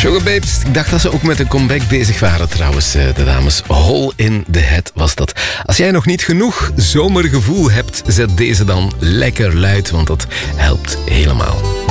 Sugar Babes, ik dacht dat ze ook met een comeback bezig waren trouwens, de dames. Hole in the Head was dat. Als jij nog niet genoeg zomergevoel hebt, zet deze dan lekker luid, want dat helpt helemaal.